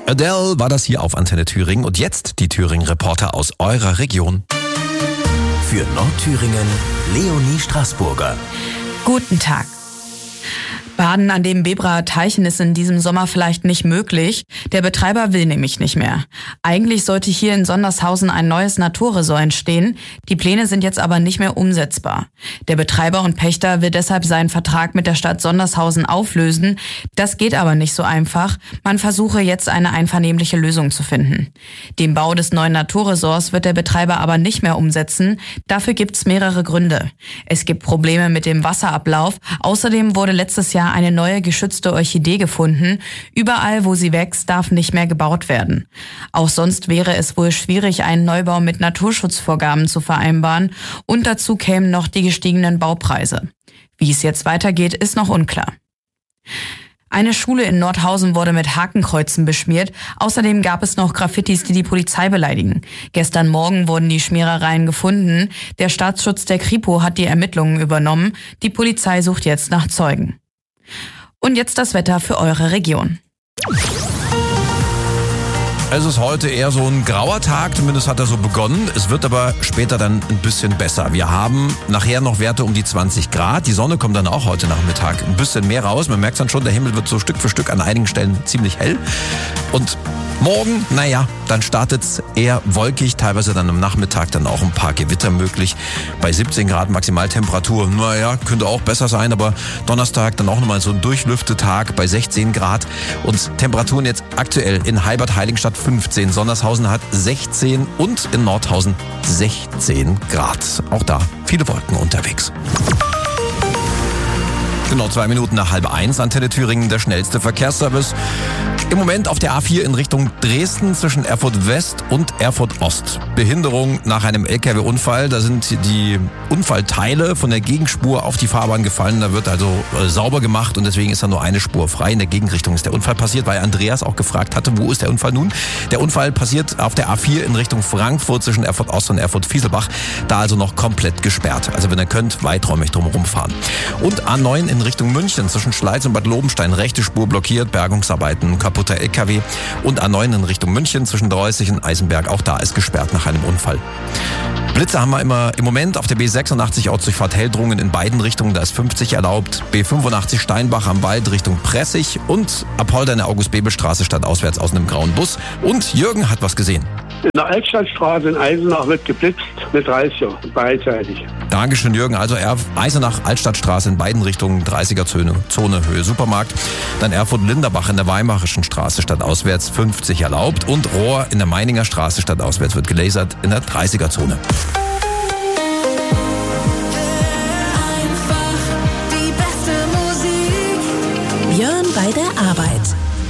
Adele war das hier auf Antenne Thüringen und jetzt die Thüringen-Reporter aus eurer Region. Für Nordthüringen Leonie Straßburger. Guten Tag. Baden an dem Bebraer Teichen ist in diesem Sommer vielleicht nicht möglich. Der Betreiber will nämlich nicht mehr. Eigentlich sollte hier in Sondershausen ein neues Naturresort entstehen. Die Pläne sind jetzt aber nicht mehr umsetzbar. Der Betreiber und Pächter will deshalb seinen Vertrag mit der Stadt Sondershausen auflösen. Das geht aber nicht so einfach. Man versuche jetzt eine einvernehmliche Lösung zu finden. Den Bau des neuen Naturresorts wird der Betreiber aber nicht mehr umsetzen. Dafür gibt's mehrere Gründe. Es gibt Probleme mit dem Wasserablauf. Außerdem wurde letztes Jahr eine neue geschützte Orchidee gefunden. Überall, wo sie wächst, darf nicht mehr gebaut werden. Auch sonst wäre es wohl schwierig, einen Neubau mit Naturschutzvorgaben zu vereinbaren. Und dazu kämen noch die gestiegenen Baupreise. Wie es jetzt weitergeht, ist noch unklar. Eine Schule in Nordhausen wurde mit Hakenkreuzen beschmiert. Außerdem gab es noch Graffitis, die die Polizei beleidigen. Gestern Morgen wurden die Schmierereien gefunden. Der Staatsschutz der Kripo hat die Ermittlungen übernommen. Die Polizei sucht jetzt nach Zeugen. Und jetzt das Wetter für eure Region. Es ist heute eher so ein grauer Tag, zumindest hat er so begonnen. Es wird aber später dann ein bisschen besser. Wir haben nachher noch Werte um die 20 Grad. Die Sonne kommt dann auch heute Nachmittag ein bisschen mehr raus. Man merkt dann schon, der Himmel wird so Stück für Stück an einigen Stellen ziemlich hell. Und morgen, dann startet es eher wolkig, teilweise dann am Nachmittag dann auch ein paar Gewitter möglich. Bei 17 Grad Maximaltemperatur, könnte auch besser sein, aber Donnerstag dann auch nochmal so ein Durchlüftetag bei 16 Grad. Und Temperaturen jetzt aktuell in Heilbad-Heiligenstadt 15, Sondershausen hat 16 und in Nordhausen 16 Grad. Auch da viele Wolken unterwegs. Genau 2 Minuten nach 12:30, Antenne Thüringen, der schnellste Verkehrsservice. Im Moment auf der A4 in Richtung Dresden zwischen Erfurt West und Erfurt Ost. Behinderung nach einem LKW-Unfall. Da sind die Unfallteile von der Gegenspur auf die Fahrbahn gefallen. Da wird also sauber gemacht und deswegen ist da nur eine Spur frei. In der Gegenrichtung ist der Unfall passiert, weil Andreas auch gefragt hatte, wo ist der Unfall nun? Der Unfall passiert auf der A4 in Richtung Frankfurt zwischen Erfurt Ost und Erfurt Fieselbach. Da also noch komplett gesperrt. Also wenn ihr könnt, weiträumig drumherum fahren. Und A9 in Richtung München zwischen Schleiz und Bad Lobenstein. Rechte Spur blockiert, Bergungsarbeiten, kaputter LKW. Und A9 in Richtung München zwischen Dreußig und Eisenberg. Auch da ist gesperrt nach einem Unfall. Blitze haben wir immer im Moment auf der B86 Ortsdurchfahrt Heldrungen in beiden Richtungen. Da ist 50 erlaubt. B85 Steinbach am Wald Richtung Pressig und Apolda in der August-Bebel-Straße stadtauswärts aus einem grauen Bus. Und Jürgen hat was gesehen. In der Altstadtstraße in Eisenach wird geblitzt mit 30er, beidseitig. Dankeschön, Jürgen. Also Eisenach, Altstadtstraße in beiden Richtungen, 30er-Zone, Höhe Supermarkt. Dann Erfurt-Linderbach in der Weimarischen Straße stadtauswärts 50 erlaubt. Und Rohr in der Meininger Straße stadtauswärts wird gelasert in der 30er-Zone.